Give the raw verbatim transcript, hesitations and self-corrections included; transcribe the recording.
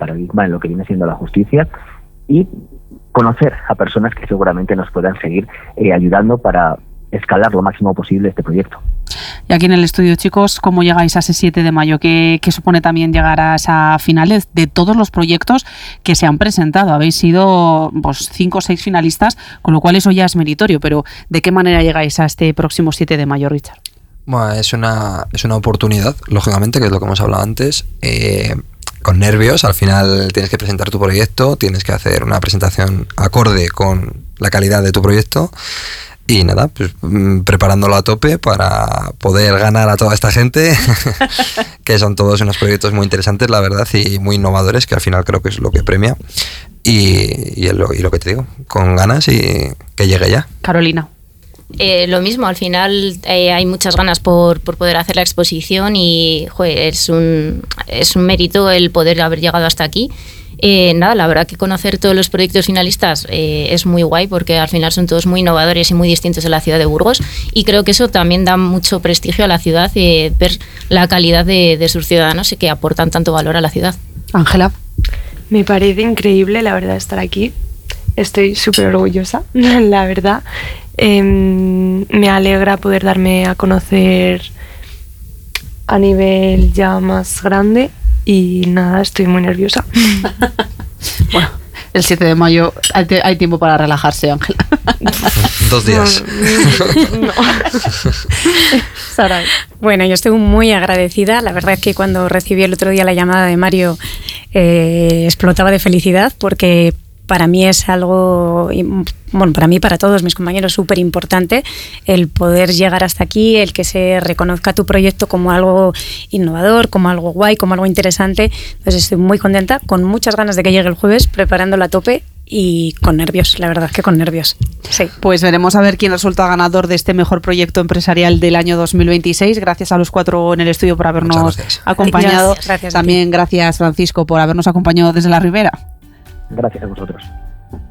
paradigma en lo que viene siendo la justicia y conocer a personas que seguramente nos puedan seguir eh, ayudando para escalar lo máximo posible este proyecto. Y aquí en el estudio, chicos, ¿cómo llegáis a ese siete de mayo? ¿Qué, qué supone también llegar a esa finales de todos los proyectos que se han presentado? Habéis sido pues, cinco o seis finalistas, con lo cual eso ya es meritorio, pero ¿de qué manera llegáis a este próximo siete de mayo, Richard? Bueno, es una, es una oportunidad, lógicamente, que es lo que hemos hablado antes. Eh, con nervios, al final tienes que presentar tu proyecto, tienes que hacer una presentación acorde con la calidad de tu proyecto. Y nada, pues preparándolo a tope para poder ganar a toda esta gente, que son todos unos proyectos muy interesantes, la verdad, y muy innovadores, que al final creo que es lo que premia. Y, y, lo, y lo que te digo, con ganas y que llegue ya. Carolina. Eh, lo mismo, al final eh, hay muchas ganas por, por poder hacer la exposición y joder, es, un, es un mérito el poder haber llegado hasta aquí. Eh, nada, la verdad que conocer todos los proyectos finalistas eh, es muy guay porque al final son todos muy innovadores y muy distintos en la ciudad de Burgos y creo que eso también da mucho prestigio a la ciudad, eh, ver la calidad de, de sus ciudadanos y que aportan tanto valor a la ciudad. Ángela. Me parece increíble, la verdad, estar aquí. Estoy súper orgullosa, la verdad. Eh, me alegra poder darme a conocer a nivel ya más grande. Y nada, estoy muy nerviosa. Bueno, el siete de mayo hay, te, hay tiempo para relajarse, Ángela. Dos días. No. no. Saray. Bueno, yo estoy muy agradecida. La verdad es que cuando recibí el otro día la llamada de Mario eh, explotaba de felicidad porque para mí es algo, bueno, para mí, para todos mis compañeros, súper importante el poder llegar hasta aquí, el que se reconozca tu proyecto como algo innovador, como algo guay, como algo interesante. Entonces estoy muy contenta, con muchas ganas de que llegue el jueves, preparándolo a tope y con nervios, la verdad es que con nervios. Sí. Pues veremos a ver quién resulta ganador de este mejor proyecto empresarial del año dos mil veintiséis. Gracias a los cuatro en el estudio por habernos acompañado. Gracias, gracias También gracias, Francisco, por habernos acompañado desde la Ribera. Gracias a vosotros.